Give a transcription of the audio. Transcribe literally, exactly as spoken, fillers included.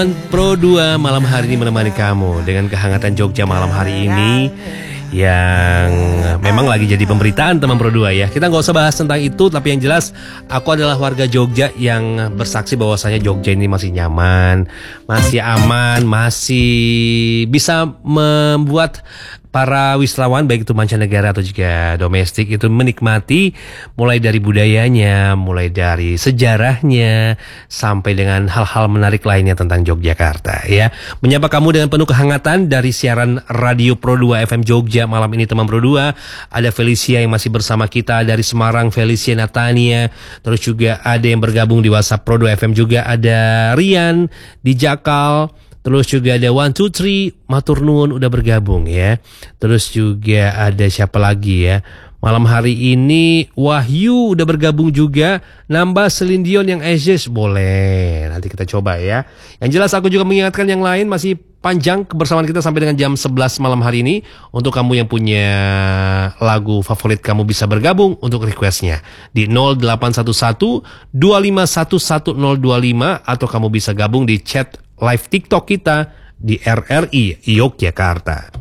Pro dua malam hari ini menemani kamu dengan kehangatan Jogja malam hari ini yang memang lagi jadi pemberitaan teman Pro dua ya. Kita nggak usah bahas tentang itu, tapi yang jelas aku adalah warga Jogja yang bersaksi bahwasanya Jogja ini masih nyaman, masih aman, masih bisa membuat para wisatawan baik itu mancanegara atau juga domestik itu menikmati mulai dari budayanya, mulai dari sejarahnya sampai dengan hal-hal menarik lainnya tentang Yogyakarta ya. Menyapa kamu dengan penuh kehangatan dari siaran Radio Pro dua F M Jogja malam ini teman Pro dua. Ada Felicia yang masih bersama kita dari Semarang, Felicia Natania. Terus juga ada yang bergabung di WhatsApp Pro dua F M juga, ada Rian di Jakal. Terus juga ada one two three matur nuwun udah bergabung ya. Terus juga ada siapa lagi ya? Malam hari ini Wahyu udah bergabung juga. Nambah Selindion yang Aziz boleh. Nanti kita coba ya. Yang jelas aku juga mengingatkan yang lain masih panjang kebersamaan kita sampai dengan jam sebelas malam hari ini. Untuk kamu yang punya lagu favorit kamu bisa bergabung untuk requestnya di nol delapan satu satu dua lima satu satu nol dua lima atau kamu bisa gabung di chat live TikTok kita di R R I Yogyakarta.